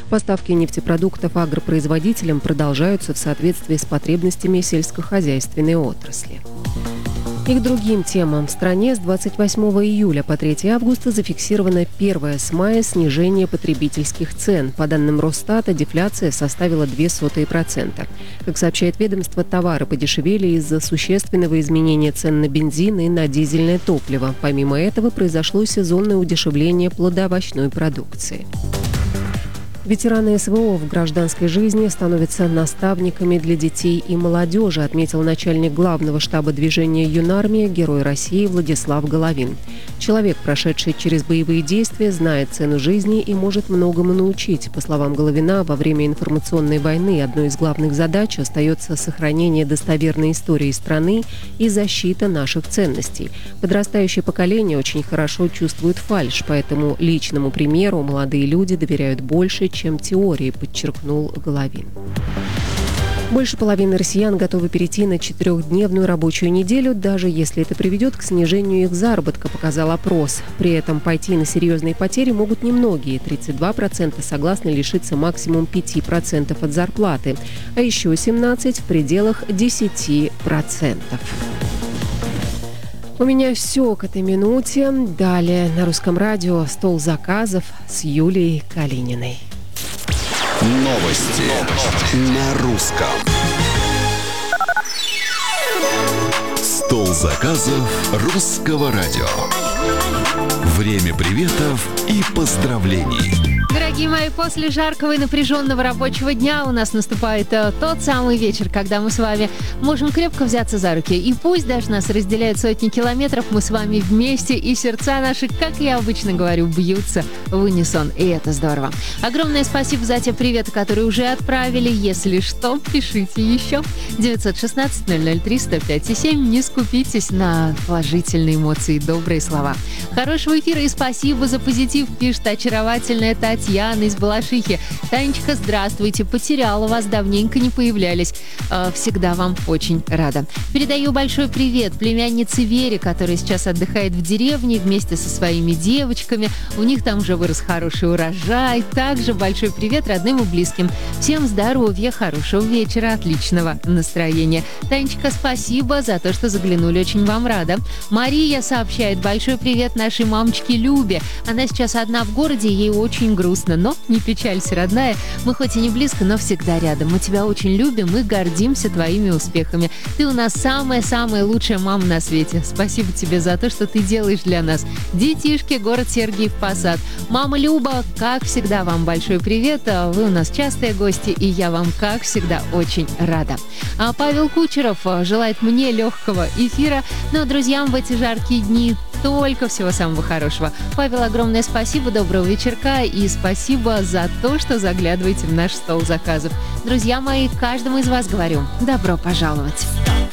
Поставки нефтепродуктов агропроизводителям продолжаются в соответствии с потребностями сельскохозяйственной отрасли. И к другим темам. В стране с 28 июля по 3 августа зафиксировано первое с мая снижение потребительских цен. По данным Росстата, дефляция составила 0,02%. Как сообщает ведомство, товары подешевели из-за существенного изменения цен на бензин и на дизельное топливо. Помимо этого, произошло сезонное удешевление плодоовощной продукции. Ветераны СВО в гражданской жизни становятся наставниками для детей и молодежи, отметил начальник главного штаба движения «Юнармия», Герой России Владислав Головин. Человек, прошедший через боевые действия, знает цену жизни и может многому научить. По словам Головина, во время информационной войны одной из главных задач остается сохранение достоверной истории страны и защита наших ценностей. Подрастающее поколение очень хорошо чувствует фальшь, поэтому личному примеру молодые люди доверяют больше, чем теории, подчеркнул Головин. Больше половины россиян готовы перейти на 4-дневную рабочую неделю, даже если это приведет к снижению их заработка, показал опрос. При этом пойти на серьезные потери могут немногие. 32% согласны лишиться максимум 5% от зарплаты, а еще 17% в пределах 10%. У меня все к этой минуте. Далее на Русском радио «Стол заказов» с Юлией Калининой. Новости на русском. Стол заказов Русского радио. Время приветов и поздравлений. Дорогие мои, после жаркого и напряженного рабочего дня у нас наступает тот самый вечер, когда мы с вами можем крепко взяться за руки. И пусть даже нас разделяют сотни километров, мы с вами вместе, и сердца наши, как я обычно говорю, бьются в унисон. И это здорово. Огромное спасибо за те приветы, которые уже отправили. Если что, пишите еще. 916-003-105-7. Не скупитесь на положительные эмоции и добрые слова. Хорошего эфира и спасибо за позитив, пишет очаровательная Татьяна из Балашихи. Танечка, здравствуйте. Потеряла вас, давненько не появлялись. Всегда вам очень рада. Передаю большой привет племяннице Вере, которая сейчас отдыхает в деревне вместе со своими девочками. У них там уже вырос хороший урожай. Также большой привет родным и близким. Всем здоровья, хорошего вечера, отличного настроения. Танечка, спасибо за то, что заглянули. Очень вам рада. Мария сообщает большой привет нашей мамочке Любе. Она сейчас одна в городе, ей очень грустно. Но не печалься, родная. Мы хоть и не близко, но всегда рядом. Мы тебя очень любим и гордимся твоими успехами. Ты у нас самая-самая лучшая мама на свете. Спасибо тебе за то, что ты делаешь для нас. Детишки, город Сергиев Посад. Мама Люба, как всегда, вам большой привет. Вы у нас частые гости, и я вам, как всегда, очень рада. А Павел Кучеров желает мне легкого эфира, но друзьям в эти жаркие дни только всего самого хорошего. Павел, огромное спасибо, доброго вечерка и спасибо за то, что заглядываете в наш стол заказов. Друзья мои, каждому из вас говорю, добро пожаловать.